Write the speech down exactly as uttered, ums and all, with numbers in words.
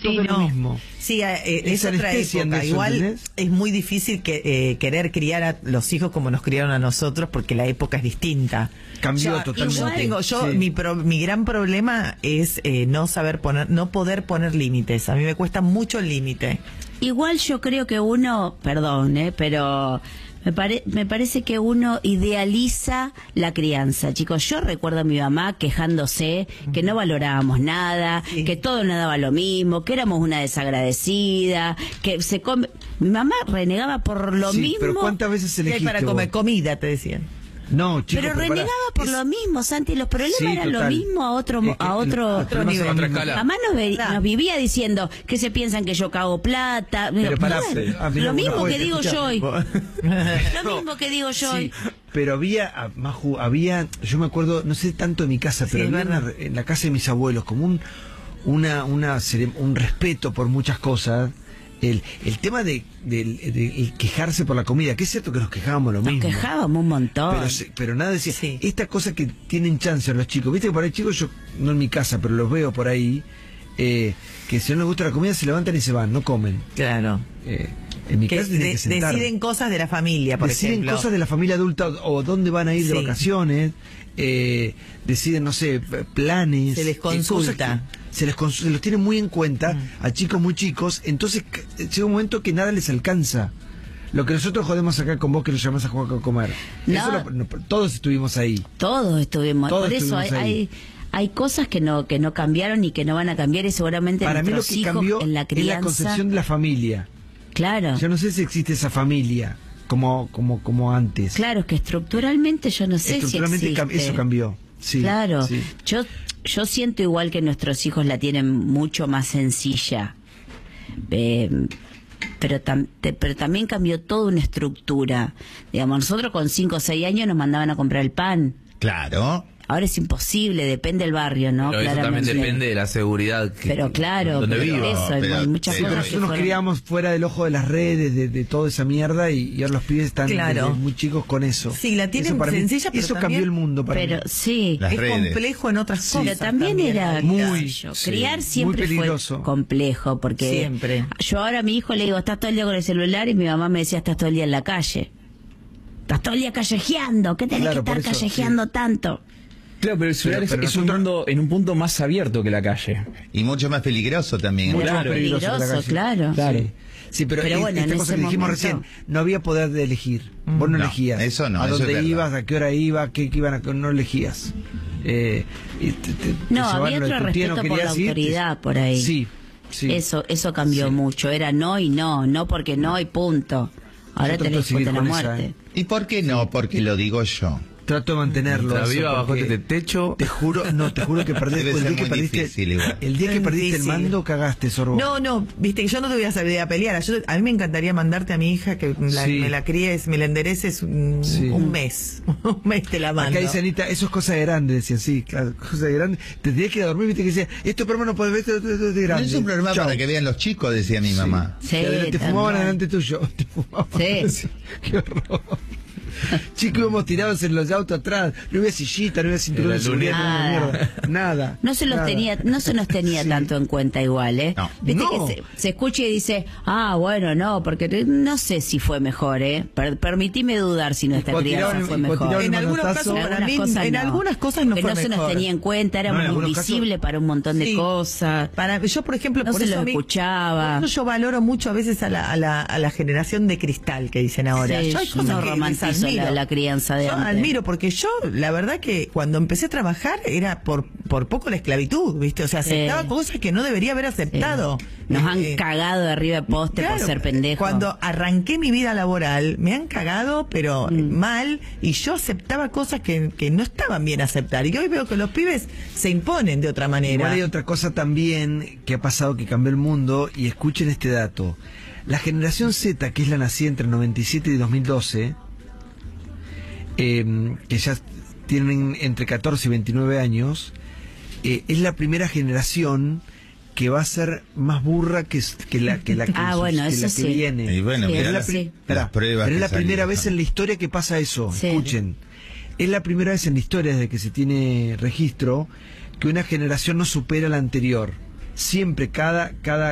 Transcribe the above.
todo no. lo mismo. Sí, eh, es, Es otra anestesia en época. eso, Igual ¿entendés? es muy difícil que, eh, querer criar a los hijos como nos criaron a nosotros porque la época es distinta. Cambió Yo- totalmente. Yo tengo, yo Sí. mi, pro- mi gran problema es eh, no saber poner, no poder poner límites. A mí me cuesta mucho el límite. Igual yo creo que uno, perdón, eh, pero me, pare, me parece que uno idealiza la crianza. Chicos, yo recuerdo a mi mamá quejándose que no valorábamos nada, Sí. que todo nos daba lo mismo, que éramos una desagradecida, que se come... Mi mamá renegaba por lo Sí, mismo. pero ¿cuántas veces ¿Qué hay elegiste para comer? vos? Comida, te decían. No, chicos, Pero pará. renegaba por Es- lo mismo, Santi. Los problemas Sí, eran lo total. mismo a otro, Es que a otro, los problemas son nivel. lo mismo. Otra escala. Mamá nos, ve- Claro. nos vivía diciendo que se piensan que yo cago plata. Pero pará, Bueno, ah, mirá, lo mismo no, que escuchá. digo yo hoy. Lo mismo que digo yo hoy. Sí, pero había, ah, Maju, había, yo me acuerdo, no sé tanto en mi casa, pero Sí, había verdad. una- en la casa de mis abuelos como un, una, una, cere- un respeto por muchas cosas. El, el tema de, del- de el quejarse por la comida, que es cierto que nos quejábamos lo Nos mismo. quejábamos un montón. Pero, se- pero nada decía, Sí. esta cosa que tienen chance los chicos, viste que por ahí chicos, yo no en mi casa, pero los veo por ahí, eh, que si no les gusta la comida se levantan y se van, no comen. Claro. Eh, en mi Que casa tienen de- que sentar. deciden cosas de la familia, por deciden ejemplo. cosas de la familia adulta o, o dónde van a ir de Sí. vacaciones, eh, deciden, no sé, p- planes. Se les eh, cosas consulta. que Se les cons- se los tiene muy en cuenta a chicos muy chicos, entonces c- llega un momento que nada les alcanza. Lo que nosotros jodemos acá con vos que lo llamás a jugar a comer. No. Eso lo- no, todos estuvimos ahí. Todos estuvimos. Todos por eso hay, estuvimos ahí. hay, hay cosas que no que no cambiaron y que no van a cambiar y seguramente Para mí lo nuestros que hijos cambió en la es la crianza. concepción de la familia. Claro. Yo no sé si existe esa familia como como como antes. Claro, es que estructuralmente yo no sé si Estructuralmente existe. cam- eso cambió. Sí, Claro, sí. yo yo siento igual que nuestros hijos la tienen mucho más sencilla, eh, pero, tam- te- pero también cambió toda una estructura. Digamos, nosotros con cinco o seis años nos mandaban a comprar el pan. Claro. Ahora es imposible, depende del barrio, ¿no? Pero eso también Claramente. depende de la seguridad que, Pero claro, donde pero viva. eso, hay Pero- muchas pero- cosas que Nosotros nos fueron- criamos fuera del ojo de las redes, de, de toda esa mierda, y, y ahora los pibes están Claro. desde muy chicos con eso. Sí, la tienen Eso para mí- sencilla, pero eso también- cambió el mundo para Pero mí. sí, Las es redes. complejo en otras cosas. pero también era Muy, qué sé yo, sí, criar muy siempre peligroso. fue complejo porque Siempre. yo ahora a mi hijo le digo estás todo el día con el celular y mi mamá me decía estás todo el día en la calle, estás todo el día callejeando, ¿qué tenés Claro, que por estar eso, callejeando tanto? Claro, pero el celular Pero- es- pero es, un nosotros- mundo, en un punto más abierto que la calle. Y mucho más peligroso también. Mucho Claro. más peligroso que la Peligroso, calle. claro. Claro. Sí. Sí, pero, Pero es- bueno, esta en cosa ese que dijimos momento- recién, no había poder de elegir. Vos no, No, elegías. eso no, A eso dónde es verdad. ibas, a qué hora ibas, qué, qué iban a, no elegías. Eh, y te- te- te No, llevaban había lo de otro tu tía, no respeto por la querías ir, te- autoridad por ahí. Sí, sí. Eso eso cambió Sí. mucho, era no y no, no porque no y punto. Ahora Yo trato tenés de seguir disputa la con esa, muerte. ¿eh? ¿Y por qué no? Porque lo digo yo. Trato de mantenerlo. Mientras eso, viva bajo porque este techo. Te juro, no, te juro que perdí Debe el ser día que muy perdiste, difícil igual. el día que Es perdiste el difícil. mando cagaste, Sorbo. No, no, viste que yo no te voy a salir a pelear. Yo, a mí me encantaría mandarte a mi hija que la- Sí. me la críes, me la endereces un, Sí. un mes. Un mes te la mando. Acá dice Anita, eso es cosa de grande, decía, sí, claro, cosa de grande. Te tenías que ir a dormir, viste que decía, esto pero no puedes ver, esto, esto, esto es de No grande. es un problema Chau. para que vean los chicos, decía mi mamá. Sí, Te, te también. fumaban adelante tuyo. Te fumaban. Sí. Qué horror. Chicos, íbamos tirados en los autos atrás. No había sillita, no había cinturón de Era seguridad, lunes. no había mierda. Nada. No se los nada. tenía, no se nos tenía Sí. tanto en cuenta igual, ¿eh? No. Viste No. que se, se escucha y dice, ah, bueno, no, porque te- no sé si fue mejor, ¿eh? Per- permitime dudar si nuestra cuando crianza tiraban- fue y cuando mejor. tiraban En el algunos manotazo- casos, En para algunas mí, cosas en no. algunas cosas no Que fue no se nos mejor. tenía en cuenta, No, en éramos algunos invisibles casos- para un montón de Sí. cosas. Para, yo, por ejemplo, No por se eso lo a mí- escuchaba. por eso yo valoro mucho a veces a la, a la, a la generación de cristal que dicen ahora. Sí, yo hay yo cosas no que les romantizo admiro. la- la crianza de Yo antes. admiro porque yo, la verdad que cuando empecé a trabajar era por por poco la esclavitud, ¿viste? O sea, aceptaba Sí. cosas que no debería haber aceptado. Nos Eh, han eh, cagado de arriba de poste Claro, por ser pendejos. Cuando arranqué mi vida laboral, me han cagado, pero Mm. mal, y yo aceptaba cosas que, que no estaban bien aceptar. Y hoy veo que los pibes se imponen de otra manera. Igual hay otra cosa también que ha pasado que cambió el mundo, y escuchen este dato. La generación Z, que es la nacida entre noventa y siete y dos mil doce, eh, que ya tienen entre catorce y veintinueve años, eh, es la primera generación que va a ser más burra que, que la que la que, Ah, sus- bueno, que, eso la que sí. viene. Y bueno, Sí, mirá Pero es la, las, pri- sí. Esperá, las pruebas. pero es que la primera salieron. vez en la historia que pasa eso. Sí. Escuchen. Es la primera vez en la historia desde que se tiene registro que una generación no supera la anterior. Siempre, cada, cada